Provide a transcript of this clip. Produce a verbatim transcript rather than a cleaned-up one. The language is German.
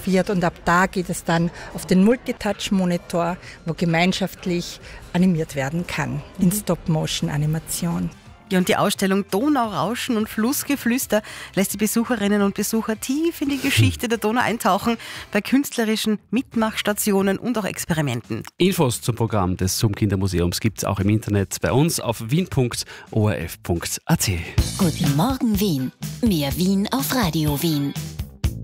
wird und ab da geht es dann auf den Multitouch-Monitor, wo gemeinschaftlich animiert werden kann in Stop-Motion-Animation. Ja, und die Ausstellung Donaurauschen und Flussgeflüster lässt die Besucherinnen und Besucher tief in die Geschichte der Donau eintauchen, bei künstlerischen Mitmachstationen und auch Experimenten. Infos zum Programm des Sum Kindermuseums gibt es auch im Internet bei uns auf wien punkt o r f punkt a t. Guten Morgen Wien. Mehr Wien auf Radio Wien.